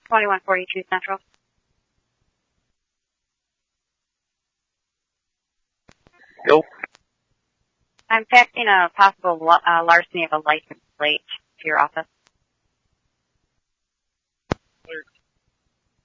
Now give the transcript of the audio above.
2142 Central. Go. I'm faxing a possible larceny of a license plate to your office.